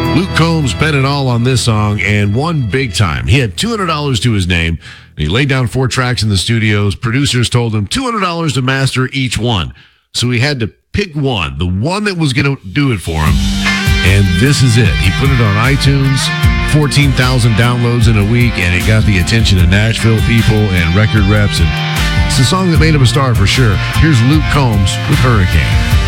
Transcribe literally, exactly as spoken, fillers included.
Luke Combs bet it all on this song and won big time. He had two hundred dollars to his name. And he laid down four tracks in the studios. Producers told him two hundred dollars to master each one. So he had to pick one, the one that was going to do it for him. And this is it. He put it on iTunes, fourteen thousand downloads in a week, and it got the attention of Nashville people and record reps. And it's a song that made him a star for sure. Here's Luke Combs with Hurricane.